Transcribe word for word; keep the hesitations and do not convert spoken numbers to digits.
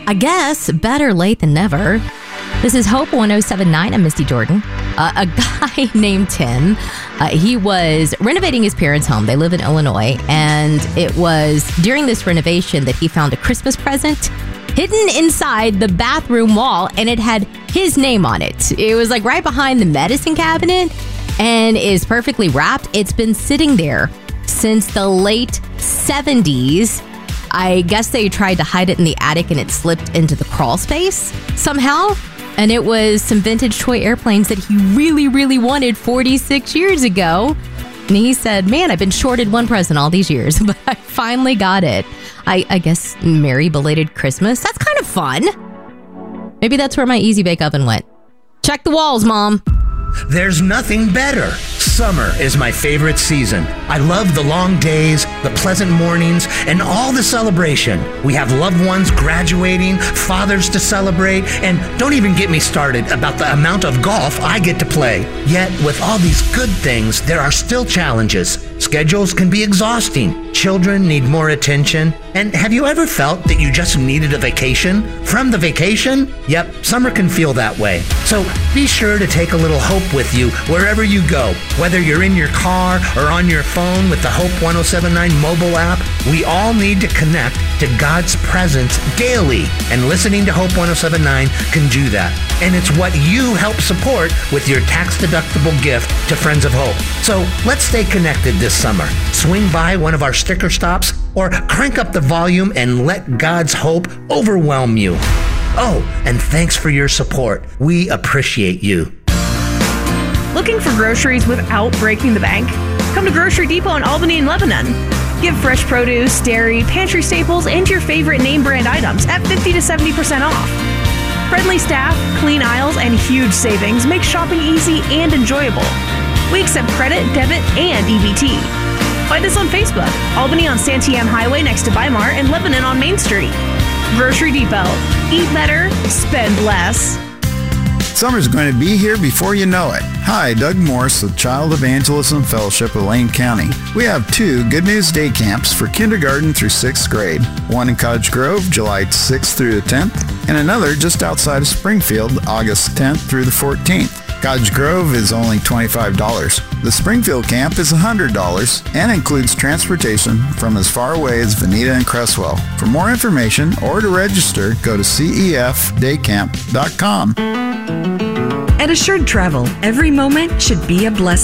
I guess better late than never. This is Hope one oh seven point nine. I'm Misty Jordan. Uh, a guy named Tim, uh, he was renovating his parents' home. They live in Illinois. And it was during this renovation that he found a Christmas present hidden inside the bathroom wall. And it had his name on it. It was like right behind the medicine cabinet and is perfectly wrapped. It's been sitting there since the late seventies. I guess they tried to hide it in the attic and it slipped into the crawl space somehow. And it was some vintage toy airplanes that he really, really wanted forty-six years ago. And he said, man, I've been shorted one present all these years, but I finally got it. I, I guess merry belated Christmas. That's kind of fun. Maybe that's where my Easy Bake Oven went. Check the walls, Mom. There's nothing better. Summer is my favorite season. I love the long days, the pleasant mornings, and all the celebration. We have loved ones graduating, fathers to celebrate, and don't even get me started about the amount of golf I get to play. Yet, with all these good things, there are still challenges. Schedules can be exhausting. Children need more attention. And have you ever felt that you just needed a vacation from the vacation? Yep, summer can feel that way. So be sure to take a little hope with you wherever you go. Whether you're in your car or on your phone with the Hope one oh seven point nine mobile app, we all need to connect to God's presence daily. And listening to Hope one oh seven point nine can do that. And it's what you help support with your tax-deductible gift to Friends of Hope. So let's stay connected this summer. Swing by one of our sticker stops or crank up the volume and let God's hope overwhelm you. Oh, and thanks for your support. We appreciate you. Looking for groceries without breaking the bank? Come to Grocery Depot in Albany and Lebanon. Get fresh produce, dairy, pantry staples, and your favorite name brand items at fifty to seventy percent off. Friendly staff, clean aisles, and huge savings make shopping easy and enjoyable. We accept credit, debit, and E B T. Find us on Facebook, Albany on Santiam Highway next to Weimar, and Lebanon on Main Street. Grocery Depot. Eat better, spend less. Summer's going to be here before you know it. Hi, Doug Morse with Child Evangelism Fellowship of Lane County. We have two Good News Day camps for kindergarten through sixth grade. One in Cottage Grove, July sixth through the tenth, and another just outside of Springfield, August tenth through the fourteenth. Cottage Grove is only twenty-five dollars. The Springfield camp is one hundred dollars and includes transportation from as far away as Veneta and Cresswell. For more information or to register, go to C E F day camp dot com. At Assured Travel, every moment should be a blessing.